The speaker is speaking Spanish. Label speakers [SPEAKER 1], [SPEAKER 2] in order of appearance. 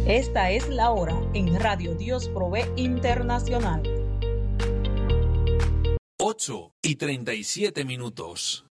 [SPEAKER 1] Esta es la hora en Radio Dios Provee Internacional.
[SPEAKER 2] 8:37.